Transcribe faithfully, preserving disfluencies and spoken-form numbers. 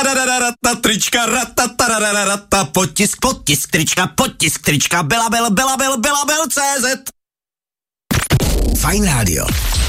ratatatararata, trička, ratatatararata, potisk, potisk, trička, potisk, trička, Bela Bel, Bela Bel, Bela Bel, C Z. Fajn rádio.